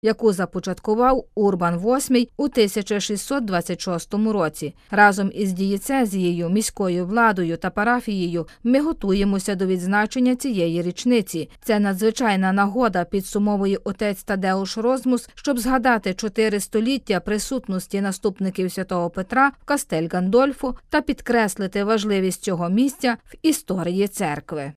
яку започаткував Урбан VIII у 1626 році. Разом із дієцезією, міською владою та парафією ми готуємося до відзначення цієї річниці. Це надзвичайна нагода, підсумовує отець Тадеуш Розмус, щоб згадати 4 століття присутності наступників святого Петра в Кастель Гандольфо та підкреслити важливість цього місця в історії церкви.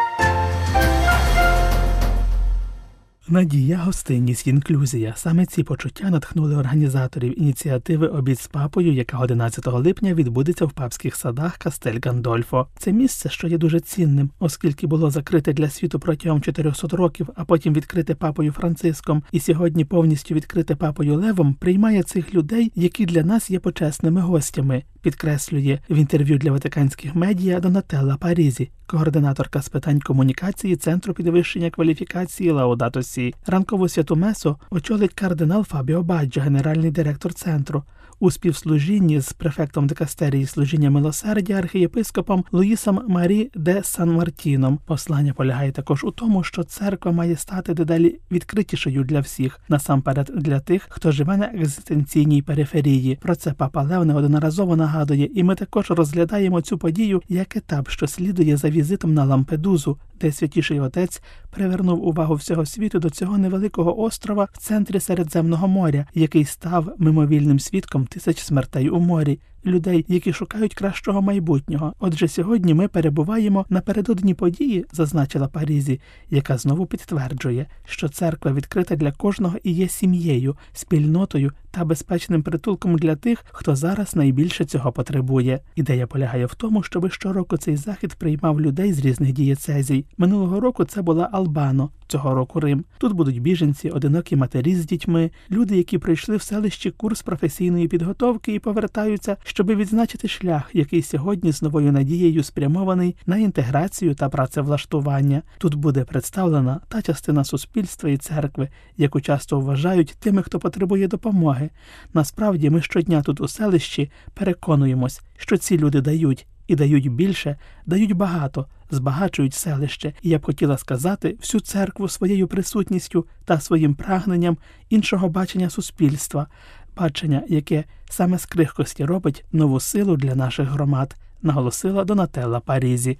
Надія, гостинність, інклюзія – саме ці почуття натхнули організаторів ініціативи «Обід з папою», яка 11 липня відбудеться в папських садах Кастель Гандольфо. Це місце, що є дуже цінним, оскільки було закрите для світу протягом 400 років, а потім відкрите папою Франциском, і сьогодні повністю відкрите папою Левом, приймає цих людей, які для нас є почесними гостями, підкреслює в інтерв'ю для ватиканських медіа Донателла Парізі, координаторка з питань комунікації Центру підвищення кваліфікації Лаудато Сі. Ранкову святу месу очолить кардинал Фабіо Баджо, генеральний директор центру, у співслужінні з префектом дикастерії служіння милосердя архієпископом Луїсом Марі де Сан-Мартіном. Послання полягає також у тому, що церква має стати дедалі відкритішою для всіх, насамперед для тих, хто живе на екзистенційній периферії. Про це папа Лев неодноразово нагадує, і ми також розглядаємо цю подію як етап, що слідує за візитом на Лампедузу, де Святіший Отець привернув увагу всього світу до цього невеликого острова в центрі Середземного моря, який став мимовільним свідком тисяч смертей у морі, людей, які шукають кращого майбутнього. Отже, сьогодні ми перебуваємо напередодні події, зазначила Парізі, яка знову підтверджує, що церква відкрита для кожного і є сім'єю, спільнотою та безпечним притулком для тих, хто зараз найбільше цього потребує. Ідея полягає в тому, щоб щороку цей захід приймав людей з різних дієцезій. Минулого року це була Албано, цього року Рим. Тут будуть біженці, одинокі матері з дітьми, люди, які пройшли в селищі курс професійної підготовки і повертаються, щоби відзначити шлях, який сьогодні з новою надією спрямований на інтеграцію та працевлаштування. Тут буде представлена та частина суспільства і церкви, яку часто вважають тими, хто потребує допомоги. Насправді, ми щодня тут у селищі переконуємось, що ці люди дають, і дають більше, дають багато, збагачують селище. І я б хотіла сказати всю церкву своєю присутністю та своїм прагненням іншого бачення суспільства, бачення, яке саме з крихкості робить нову силу для наших громад, наголосила Донателла Парізі.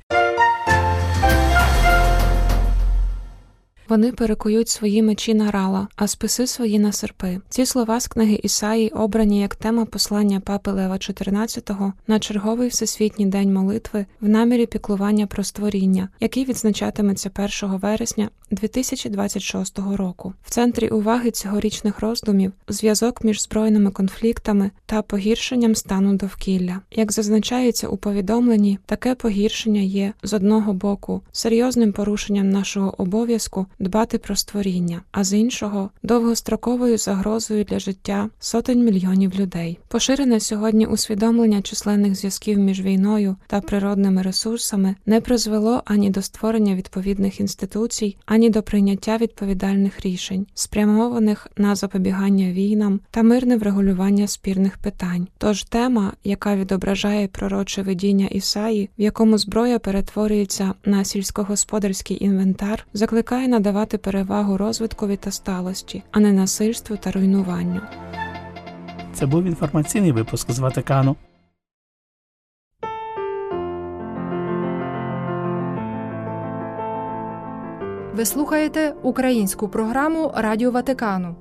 Вони перекують свої мечі на рала, а списи свої на серпи. Ці слова з книги Ісаї обрані як тема послання папи Лева XIV на черговий Всесвітній день молитви в намірі піклування про створіння, який відзначатиметься 1 вересня 2026 року. В центрі уваги цьогорічних роздумів – зв'язок між збройними конфліктами та погіршенням стану довкілля. Як зазначається у повідомленні, таке погіршення є, з одного боку, серйозним порушенням нашого обов'язку дбати про створіння, а з іншого – довгостроковою загрозою для життя сотень мільйонів людей. Поширене сьогодні усвідомлення численних зв'язків між війною та природними ресурсами не призвело ані до створення відповідних інституцій, ані до прийняття відповідальних рішень, спрямованих на запобігання війнам та мирне врегулювання спірних питань. Тож тема, яка відображає пророче видіння Ісаї, в якому зброя перетворюється на сільськогосподарський інвентар, закликає надавати перевагу розвиткові та сталості, а не насильству та руйнуванню. Це був інформаційний випуск з Ватикану. Ви слухаєте українську програму Радіо Ватикану.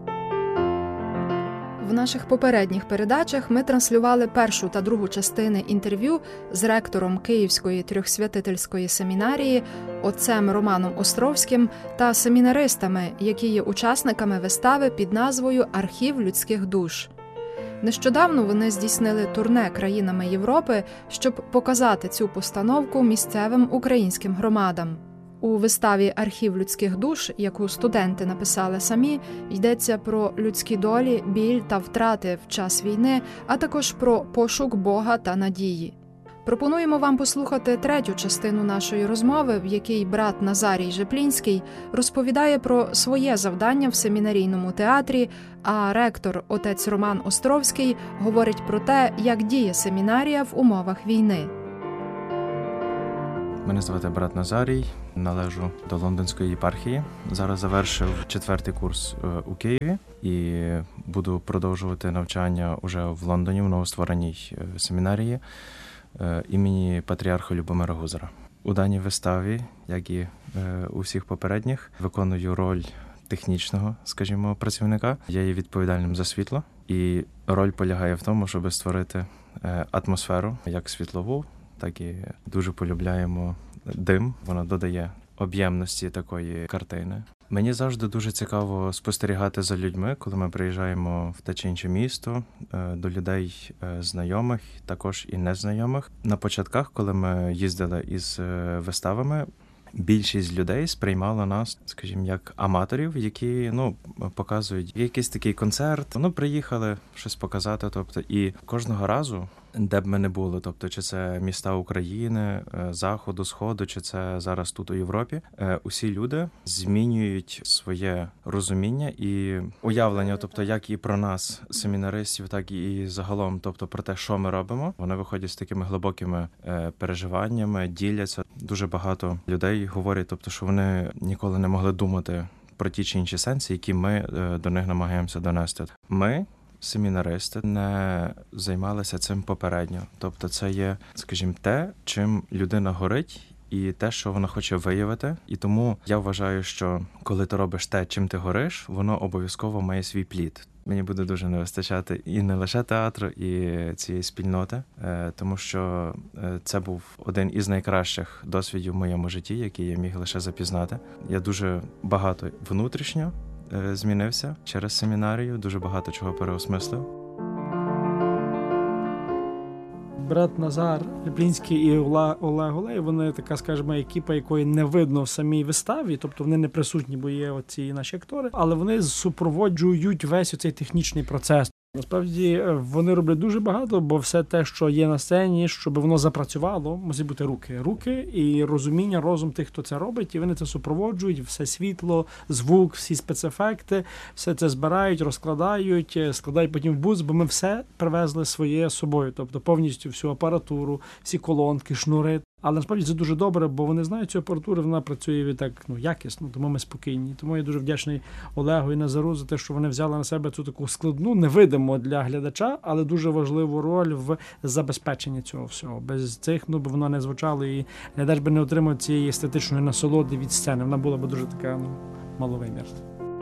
В наших попередніх передачах ми транслювали першу та другу частини інтерв'ю з ректором Київської Трьохсвятительської семінарії, отцем Романом Островським та семінаристами, які є учасниками вистави під назвою «Архів людських душ». Нещодавно вони здійснили турне країнами Європи, щоб показати цю постановку місцевим українським громадам. У виставі «Архів людських душ», яку студенти написали самі, йдеться про людські долі, біль та втрати в час війни, а також про пошук Бога та надії. Пропонуємо вам послухати третю частину нашої розмови, в якій брат Назарій Жеплінський розповідає про своє завдання в семінарійному театрі, а ректор отець Роман Островський говорить про те, як діє семінарія в умовах війни. Мене звати брат Назарій, належу до Лондонської єпархії. Зараз завершив 4-й курс у Києві і буду продовжувати навчання уже в Лондоні, в новоствореній семінарії імені патріарха Любомира Гузара. У даній виставі, як і у всіх попередніх, виконую роль технічного, скажімо, працівника. Я є відповідальним за світло, і роль полягає в тому, щоб створити атмосферу, як світлову, так і дуже полюбляємо дим. Воно додає об'ємності такої картини. Мені завжди дуже цікаво спостерігати за людьми, коли ми приїжджаємо в те чи інше місто, до людей знайомих, також і незнайомих. На початках, коли ми їздили із виставами, більшість людей сприймала нас, скажімо, як аматорів, які, показують якийсь такий концерт. Приїхали щось показати, тобто, і кожного разу, де б ми не були, тобто, чи це міста України, Заходу, Сходу, чи це зараз тут у Європі, усі люди змінюють своє розуміння і уявлення, тобто, як і про нас, семінаристів, так і загалом, тобто, про те, що ми робимо. Вони виходять з такими глибокими переживаннями, діляться. Дуже багато людей говорять, тобто, що вони ніколи не могли думати про ті чи інші сенси, які ми до них намагаємося донести. Ми, семінаристи, не займалися цим попередньо. Тобто це є, скажімо, те, чим людина горить, і те, що вона хоче виявити. І тому я вважаю, що коли ти робиш те, чим ти гориш, воно обов'язково має свій плід. Мені буде дуже не вистачати і не лише театру, і цієї спільноти, тому що це був один із найкращих досвідів в моєму житті, який я міг лише запізнати. Я дуже багато внутрішньо змінився через семінарію, дуже багато чого переосмислив. Брат Назар Ліплінський і Олег Олей, вони така, скажімо, екіпа, якої не видно в самій виставі, тобто вони не присутні, бо є оці наші актори, але вони супроводжують весь оцей технічний процес. Насправді вони роблять дуже багато, бо все те, що є на сцені, щоб воно запрацювало, мусить бути руки і розуміння, розум тих, хто це робить, і вони це супроводжують, все світло, звук, всі спецефекти, все це збирають, розкладають, складають потім в бус, бо ми все привезли своє з собою, тобто повністю всю апаратуру, всі колонки, шнури. Але насправді це дуже добре, бо вони знають цю апаратуру, вона працює так якісно, тому ми спокійні. Тому я дуже вдячний Олегу і Назару за те, що вони взяли на себе цю таку складну, невидиму для глядача, але дуже важливу роль в забезпеченні цього всього. Без цих, бо воно не звучало, і глядач би не отримав цієї естетичної насолоди від сцени. Вона була б дуже така маловимірна.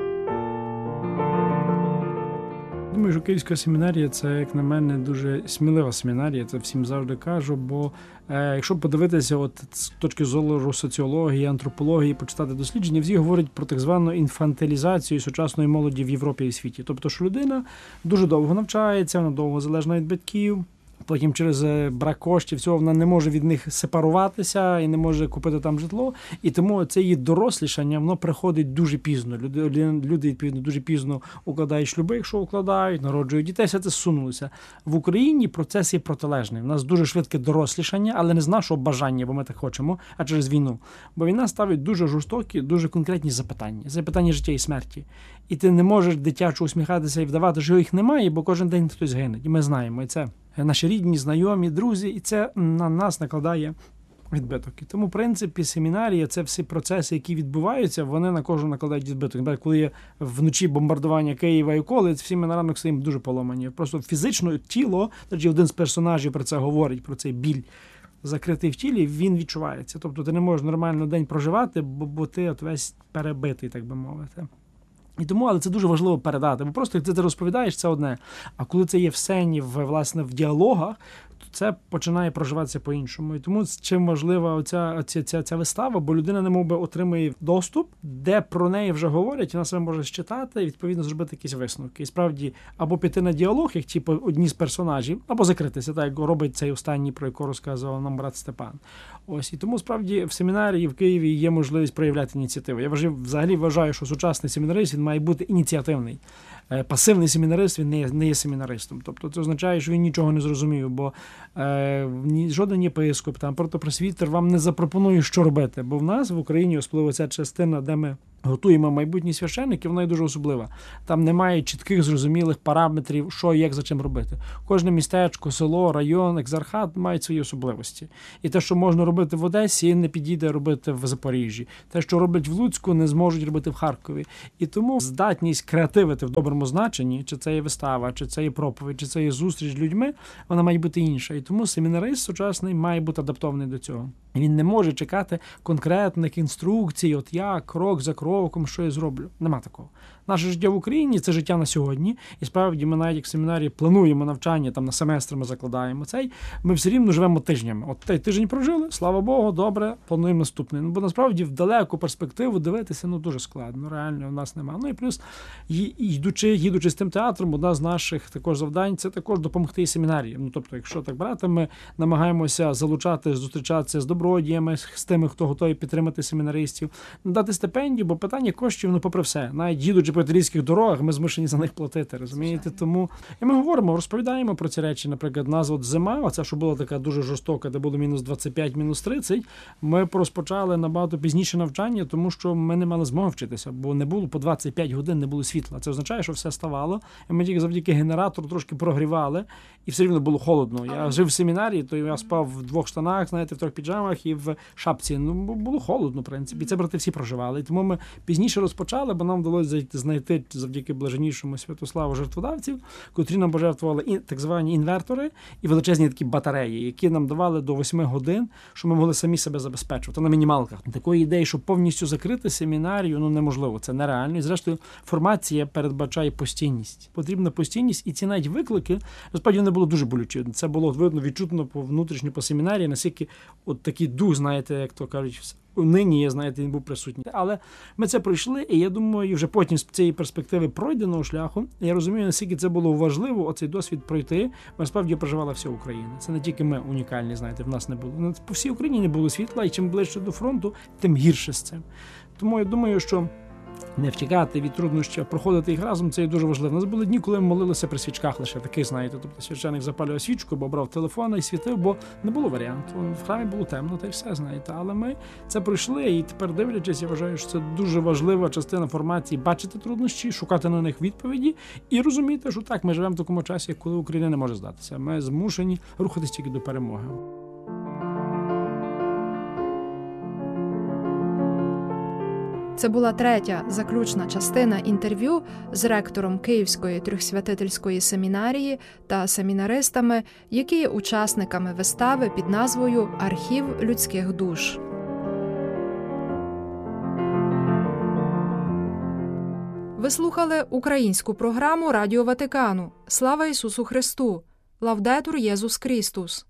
Думаю, що Київська семінарія – це, як на мене, дуже смілива семінарія, це всім завжди кажу, бо якщо подивитися з точки зору соціології, антропології, почитати дослідження, всі говорять про так звану інфантилізацію сучасної молоді в Європі і світі. Тобто, що людина дуже довго навчається, вона довго залежна від батьків, потім через брак коштів всього вона не може від них сепаруватися і не може купити там житло. І тому це її дорослішання, воно приходить дуже пізно. Люди відповідно, дуже пізно укладають шлюби, якщо укладають, народжують дітей, все це зсунулося. В Україні процес є протилежний. У нас дуже швидке дорослішання, але не з нашого бажання, бо ми так хочемо, а через війну. Бо війна ставить дуже жорстокі, дуже конкретні запитання. Запитання життя і смерті. І ти не можеш дитячо усміхатися і вдавати, що їх немає, бо кожен день хтось гине. І ми знаємо, і це наші рідні, знайомі, друзі, і це на нас накладає відбиток. І тому, в принципі, семінарія – це всі процеси, які відбуваються, вони на кожного накладають відбиток. Наприклад, коли є вночі бомбардування Києва і околиць, всі ми на ранок стоїмо дуже поломані. Просто фізично тіло, тоді один з персонажів про це говорить, про цей біль, закритий в тілі, він відчувається. Тобто ти не можеш нормально день проживати, бо ти весь перебитий, так би мовити. І тому, але це дуже важливо передати, бо просто як ти це розповідаєш, це одне. А коли це є в сцені, власне, в діалогах, то це починає проживатися по-іншому. І тому чим важлива ця вистава, бо людина немовби отримує доступ, де про неї вже говорять, вона себе може считати і, відповідно, зробити якісь висновки. І справді, або піти на діалог, як одні з персонажів, або закритися, так як робить цей останній, про якого розказував нам брат Степан. Ось, і тому, справді, в семінарії в Києві є можливість проявляти ініціативу. Я взагалі вважаю, що сучасний семінарист, він має бути ініціативний. Пасивний семінарист, він не є семінаристом. Тобто це означає, що він нічого не зрозумів, бо жоден єпископ, протопросвітер вам не запропонує, що робити. Бо в нас в Україні, особливо ця частина, де ми готуємо майбутні священники, вона є дуже особлива. Там немає чітких, зрозумілих параметрів, що, як, за чим робити. Кожне містечко, село, район, екзархат мають свої особливості. І те, що можна робити в Одесі, не підійде робити в Запоріжжі. Те, що роблять в Луцьку, не зможуть робити в Харкові. І тому здатність креативити в доброму значенні, чи це є вистава, чи це є проповідь, чи це є зустріч з людьми, вона має бути інша. І тому семінарист сучасний має бути адаптований до цього. Він не може чекати конкретних інструкцій, от я крок за кроком, що я зроблю. Нема такого. Наше життя в Україні – це життя на сьогодні. І справді ми навіть як в семінарі плануємо навчання, там на семестр ми закладаємо цей. Ми все рівно живемо тижнями. От той тиждень прожили, слава Богу, добре, плануємо наступний. Бо насправді в далеку перспективу дивитися дуже складно. Реально в нас немає. І плюс, їдучи з тим театром, одна з наших також завдань – це також допомогти і семінарії. Тобто, якщо так брати, ми намагаємося залучати, зустрічатися з добродіями, з тими, хто готовий підтримати семінаристів, надати стипендію, бо питання коштів, попри все. Навіть їдучи по італійських дорогах, ми змушені за них платити, розумієте? Тому і ми говоримо, розповідаємо про ці речі. Наприклад, нас зима, оця, що була така дуже жорстока, де було мінус 25, мінус 30, ми розпочали набагато пізніше навчання, тому що ми не мали змоги вчитися, бо не було по 25 годин, не було світла. Це означає, що все ставало, і ми тільки завдяки генератору трошки прогрівали, і все рівно було холодно. Я жив в семінарі, то я спав в 2 штанах, знаєте, в 3 піджамах і в шапці. Було холодно, в принципі. І це брати всі проживали. І тому ми пізніше розпочали, бо нам вдалося знайти завдяки блаженнішому Святославу жертводавців, котрі нам пожертвували так звані інвертори і величезні такі батареї, які нам давали до 8 годин, щоб ми могли самі себе забезпечувати на мінімалках. Такої ідеї, щоб повністю закрити семінарію, неможливо. Це нереально. І зрештою, формація передбачає постійність. Потрібна постійність, і ці навіть виклики, насправді, вони були дуже болючі. Це було видно, відчутно по семінарії, наскільки от такий дух, знаєте, як то кажуть, нині, знаєте, він був присутній. Але ми це пройшли, і я думаю, вже потім з цієї перспективи пройденого шляху, я розумію, наскільки це було важливо, оцей досвід пройти, бо насправді проживала вся Україна. Це не тільки ми унікальні, знаєте, в нас не було. По всій Україні не було світла, і чим ближче до фронту, тим гірше з цим. Тому я думаю, що не втікати від труднощів, проходити їх разом, це є дуже важливо. У нас були дні, коли ми молилися при свічках лише, таких, знаєте, тобто священик запалював свічку, бо брав телефон і світив, бо не було варіанту. В храмі було темно, та й все, знаєте. Але ми це пройшли, і тепер, дивлячись, я вважаю, що це дуже важлива частина формації, бачити труднощі, шукати на них відповіді і розуміти, що так, ми живемо в такому часі, коли Україна не може здатися. Ми змушені рухатись тільки до перемоги. Це була третя, заключна частина інтерв'ю з ректором Київської Трьохсвятительської семінарії та семінаристами, які є учасниками вистави під назвою «Архів людських душ». Ви слухали українську програму Радіо Ватикану. Слава Ісусу Христу! Лавдетур Єсус Христос!